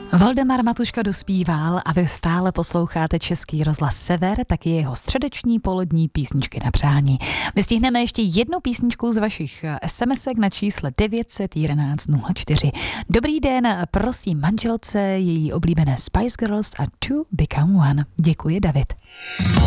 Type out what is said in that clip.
Valdemar Matuška dospíval a vy stále posloucháte Český rozhlas Sever, taky jeho středeční polední písničky na přání. My stihneme ještě jednu písničku z vašich SMSek na čísle 911 04. Dobrý den, prosím manželce její oblíbené Spice Girls a To Become One. Děkuji, David.